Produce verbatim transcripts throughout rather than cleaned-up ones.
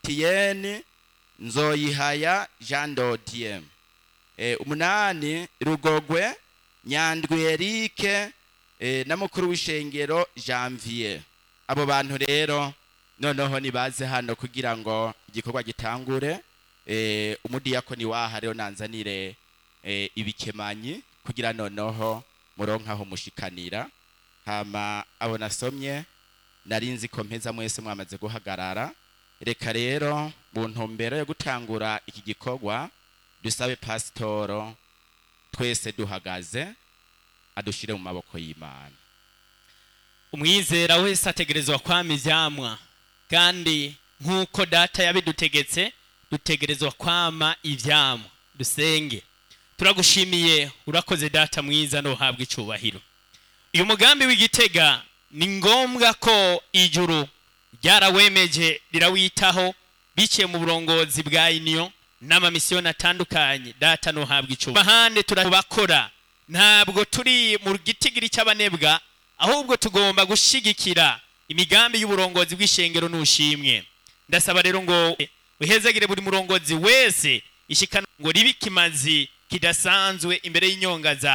Etienne Nzoyihaya Jean Dodier. E, umunani Rugogwe Nyandwi Eric e, na mukuru w'ishengero Janvier. Abo bantu rero noneho nibaze hano kugira ngo igikorwa gitangure. E, umudiyakoni waha rero nanzanire e, ibikemanyi kugira noneho muronkaho mushikanira. Hama abo nasomye narinzi ko mpeza mwese mwamaze guhagarara. Reka rero mu ntumbero yo gutangura iki gikorwa dusabe pasitoro twese duhagaze adushire mu maboko y'Imana. Umwizera wese ategerezwa kwama ivyamwa, kandi nkuko data yabidutegetse dutegerezwa kwama ivyamwa. Dusenge. Turagushimiye, urakoze data mwiza, no habwa icubahiro. Uyu mugambi w'Igitega ni ngombwa ko ijuru ryarawemeje rirawitaho biciye mu burongozi bwa Union n'ama mission atandukanye. Data no habwa icubahiro. Bahande turabakora, ntabwo turi mu gitigiri cy'abanebwa, ahubwo tugomba gushigikira imigambi y'uburongozi bw'ishengero n'ushimwe. Ndasaba rero ngo uhezegere buri murongozi wese ishikana ngo ribikimazi kidasanzwe imbere y'inyonga za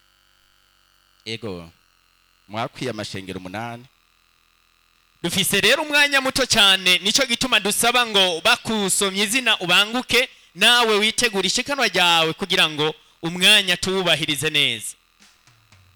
ego mwakwiye amashengero umunani. Dufise rero umwanya muto cyane, nico gituma dusaba ngo bakusomye izina ubanguke nawe witegura ishikanwa ryawe kugira ngo umwanya tuwubahirize neza.